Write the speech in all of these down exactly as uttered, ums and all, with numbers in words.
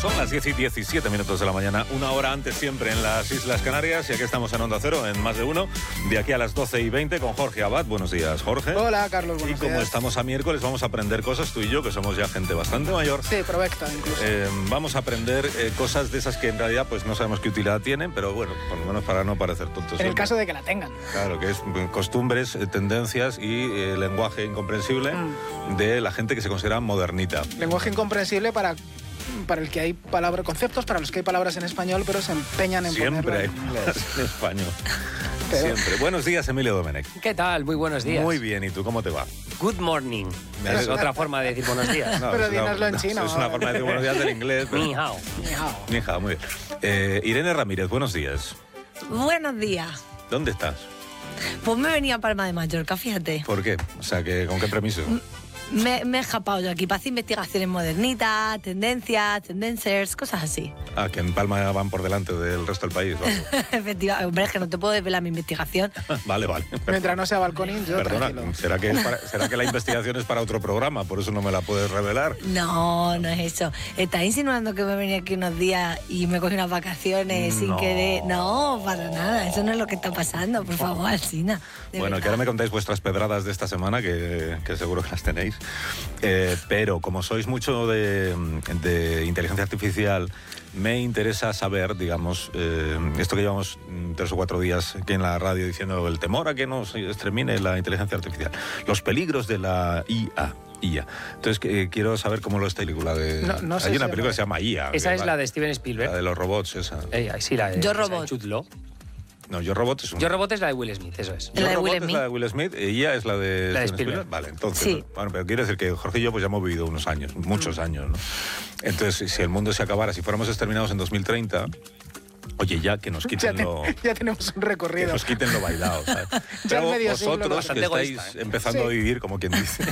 Son las diez y diecisiete minutos de la mañana, una hora antes siempre en las Islas Canarias, y aquí estamos en Onda Cero, en Más de Uno, de aquí a las doce y veinte con Jorge Abad. Buenos días, Jorge. Hola, Carlos, buenos días. Y como días. estamos a miércoles, vamos a aprender cosas, tú y yo, que somos ya gente bastante mayor. Sí, provecta incluso. Eh, vamos a aprender eh, cosas de esas que en realidad pues no sabemos qué utilidad tienen, pero bueno, por lo menos para no parecer tontos. En el caso de que la tengan. Claro, que es costumbres, eh, tendencias y eh, lenguaje incomprensible mm. de la gente que se considera modernita. Lenguaje incomprensible para... para el que hay palabras, conceptos para los que hay palabras en español, pero se empeñan en Siempre ponerlo hay en inglés. en español. Pero... Siempre. Buenos días, Emilio Domenech. ¿Qué tal? Muy buenos días. Muy bien, ¿y tú cómo te va? Good morning. Es otra forma de decir buenos días. No, pero es dínoslo una, en chino. Es una forma de decir buenos días del inglés. Pero... Ni hao. Ni hao. Ni hao, muy bien. Eh, Irene Ramírez, buenos días. Buenos días. ¿Dónde estás? Pues me venía a Palma de Mallorca, fíjate. ¿Por qué? O sea, que, ¿con qué permiso? Me, me he escapado yo aquí para hacer investigaciones modernitas, tendencias, tendencers, cosas así. Ah, que en Palma van por delante del resto del país. Efectivamente, hombre, es que no te puedo desvelar mi investigación. Vale, vale. Mientras no sea balconín, yo Perdona, tranquilo. ¿será que, es para, ¿será que la investigación es para otro programa? Por eso no me la puedes revelar. No, no es eso. ¿Estás insinuando que me venía aquí unos días y me cogí unas vacaciones sin No. querer? No, para nada. Eso no es lo que está pasando. Por favor, Alsina. Bueno, que ahora me contáis vuestras pedradas de esta semana, que, que seguro que las tenéis. Eh, pero como sois mucho de, de inteligencia artificial, me interesa saber, digamos, eh, esto que llevamos tres o cuatro días aquí en la radio diciendo el temor a que nos extermine la inteligencia artificial, los peligros de la I A. I A. Entonces, eh, quiero saber cómo lo es esta película de... No, no sé Hay si una llama- película que se llama I A. Esa que es va- la de Steven Spielberg. La de los robots, esa. Eh, sí, la de, Yo, esa de Robot. Jude Law. No, Yo Robot es una... Yo Robot es la de Will Smith, eso es. Yo La de Robot Will es Smith. la de Will Smith y I A es la de, La de Steven Spielberg. Vale, entonces, Sí. bueno, pero quiere decir que Jorge y yo pues ya hemos vivido unos años, muchos años, ¿no? Entonces, si el mundo se acabara, si fuéramos exterminados en dos mil treinta, oye, ya que nos Ya, quiten te- lo... ya tenemos un Que recorrido. nos quiten lo bailado, ¿sabes? Ya Pero el medio siglo vosotros bastante que estáis egoísta, ¿eh? empezando Sí. a vivir, como quien dice,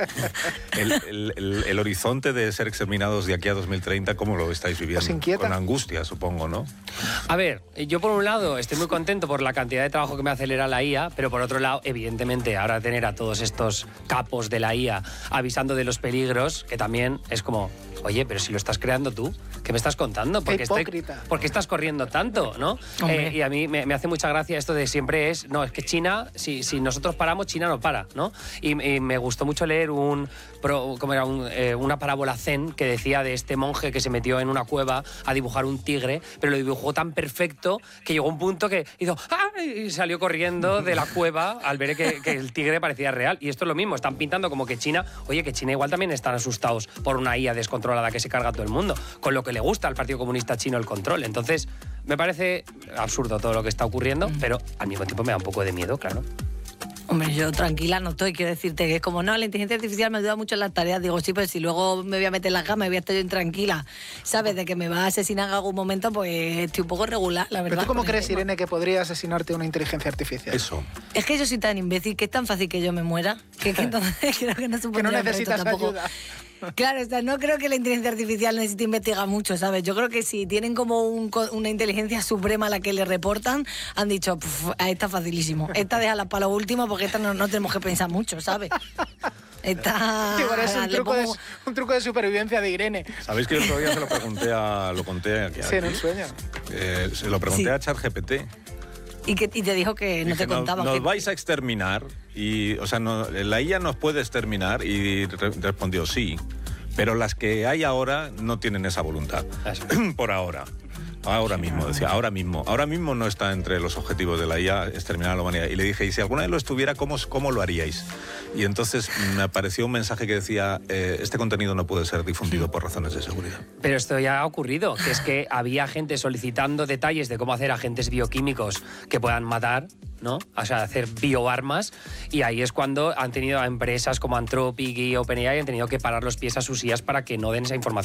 el, el- el- el horizonte de ser exterminados de aquí a dos mil treinta, ¿cómo lo estáis viviendo? ¿Os inquieta? Con angustia, supongo, ¿no? A ver, yo por un lado estoy muy contento por la cantidad de trabajo que me acelera la I A, pero por otro lado, evidentemente, ahora tener a todos estos capos de la I A avisando de los peligros, que también es como, oye, pero si lo estás creando tú, ¿qué me estás contando? Qué estoy- hipócrita. ¿Por qué estás corriendo tanto, no? Hombre. Eh, y a mí me, me hace mucha gracia esto de siempre es, no, es que China, si, si nosotros paramos, China no para, ¿no? Y, y me gustó mucho leer un, pro- ¿cómo era? Un, eh, una parábola zen que decía de este monje que se metió en una cueva a dibujar un tigre, pero lo dibujó tan perfecto que llegó un punto que hizo ¡ah! Y salió corriendo de la cueva al ver que, que el tigre parecía real. Y esto es lo mismo, están pintando como que China, oye, que China igual también están asustados por una I A descontrolada que se carga a todo el mundo, con lo que le gusta al Partido Comunista Chino el control. Entonces, me parece absurdo todo lo que está ocurriendo, pero al mismo tiempo me da un poco de miedo, claro. Hombre, yo tranquila no estoy. Quiero decirte que es como, no, la inteligencia artificial me ayuda mucho en las tareas. Digo, sí, pero si luego me voy a meter en la cama y voy a estar yo intranquila, ¿sabes? De que me va a asesinar en algún momento, pues estoy un poco regular, la verdad. ¿Pero tú cómo con el crees, tema. Irene, que podría asesinarte una inteligencia artificial? Eso. Es que yo soy tan imbécil que es tan fácil que yo me muera, que, que entonces creo que no Que no supondría un reto necesitas tampoco. ayuda. Claro, o sea, no creo que la inteligencia artificial necesite investigar mucho, ¿sabes? Yo creo que si tienen como un co- una inteligencia suprema a la que le reportan, han dicho, "Puf, a esta facilísimo, esta déjala para lo último porque esta no, no tenemos que pensar mucho, ¿sabes? Esta... Igual es un le truco, de, pongo- un truco de supervivencia de Irene. ¿Sabéis que el otro día se lo pregunté a... Lo conté aquí. Sí, en un sueño. Eh, se lo pregunté Sí. a ChatGPT. Y, que, y te dijo que no Dije, te contaba. Nos, que- nos vais a exterminar y, o sea, no, la I A nos puede exterminar y re- respondió sí, pero las que hay ahora no tienen esa voluntad. Eso. Por ahora. Ahora mismo, decía, ahora mismo. Ahora mismo no está entre los objetivos de la I A exterminar a la humanidad. Y le dije, y si alguna vez lo estuviera, ¿cómo, cómo lo haríais? Y entonces me apareció un mensaje que decía, eh, este contenido no puede ser difundido por razones de seguridad. Pero esto ya ha ocurrido, que es que había gente solicitando detalles de cómo hacer agentes bioquímicos que puedan matar, ¿no? O sea, hacer bioarmas, y ahí es cuando han tenido a empresas como Anthropic y OpenAI han tenido que parar los pies a sus I As para que no den esa información.